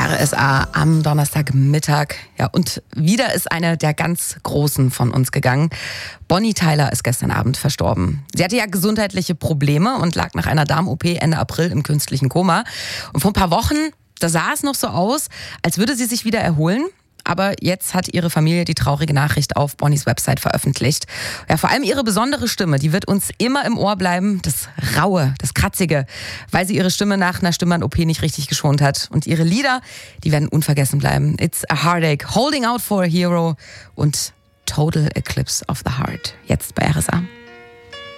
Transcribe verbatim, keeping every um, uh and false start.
R S A am Donnerstagmittag. Ja, und wieder ist eine der ganz Großen von uns gegangen. Bonnie Tyler ist gestern Abend verstorben. Sie hatte ja gesundheitliche Probleme und lag nach einer Darm-O P Ende April im künstlichen Koma. Und vor ein paar Wochen, da sah es noch so aus, als würde sie sich wieder erholen. Aber jetzt hat ihre Familie die traurige Nachricht auf Bonnies Website veröffentlicht. Ja, vor allem ihre besondere Stimme, die wird uns immer im Ohr bleiben. Das Raue, das Kratzige, weil sie ihre Stimme nach einer Stimmband-O P nicht richtig geschont hat. Und ihre Lieder, die werden unvergessen bleiben. It's a Heartache, Holding Out for a Hero und Total Eclipse of the Heart. Jetzt bei R S A.